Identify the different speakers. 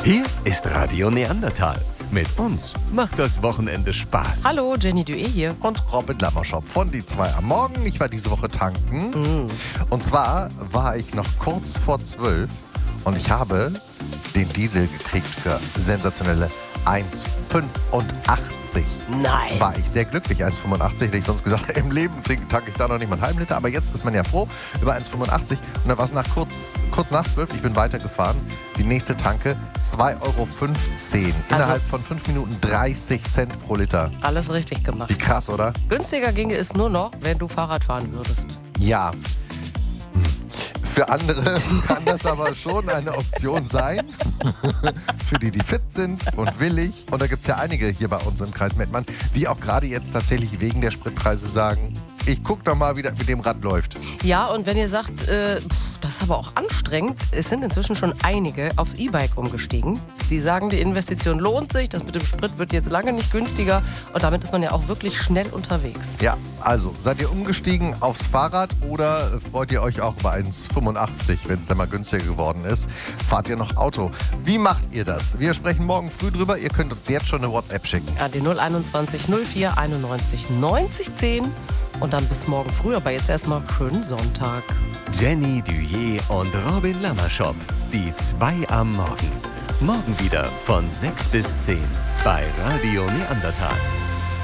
Speaker 1: Hier ist Radio Neandertal. Mit uns macht das Wochenende Spaß.
Speaker 2: Hallo, Jenny Dué hier.
Speaker 3: Und Robin Lammerschop von Die 2 am Morgen. Ich war diese Woche tanken. Und zwar war ich noch kurz vor 12 und ich habe den Diesel gekriegt für sensationelle 1,85.
Speaker 2: Nein.
Speaker 3: War ich sehr glücklich. 1,85 hätte ich sonst gesagt, im Leben tanke ich da noch nicht mal einen halben Liter. Aber jetzt ist man ja froh über 1,85. Und dann war es kurz nach 12. Ich bin weitergefahren. Die nächste Tanke 2,15 Euro. Innerhalb von 5 Minuten 30 Cent pro Liter.
Speaker 2: Alles richtig gemacht.
Speaker 3: Wie krass, oder?
Speaker 2: Günstiger ginge es nur noch, wenn du Fahrrad fahren würdest.
Speaker 3: Ja. Für andere kann das aber schon eine Option sein. Für die fit sind und willig. Und da gibt es ja einige hier bei uns im Kreis Mettmann, die auch gerade jetzt tatsächlich wegen der Spritpreise sagen, ich guck doch mal, wie das mit dem Rad läuft.
Speaker 2: Ja, und wenn ihr sagt, das ist aber auch anstrengend, es sind inzwischen schon einige aufs E-Bike umgestiegen. Die sagen, die Investition lohnt sich, das mit dem Sprit wird jetzt lange nicht günstiger und damit ist man ja auch wirklich schnell unterwegs.
Speaker 3: Ja, also seid ihr umgestiegen aufs Fahrrad oder freut ihr euch auch über 1,85, wenn es dann mal günstiger geworden ist? Fahrt ihr noch Auto? Wie macht ihr das? Wir sprechen morgen früh drüber. Ihr könnt uns jetzt schon eine WhatsApp schicken.
Speaker 2: Ja, die 021 04 91 90 10 und dann bis morgen früh, aber jetzt erstmal schönen Sonntag.
Speaker 1: Jenny Dué und Robin Lammerschop. Die 2 am Morgen. Morgen wieder von 6 bis 10 bei Radio Neandertal.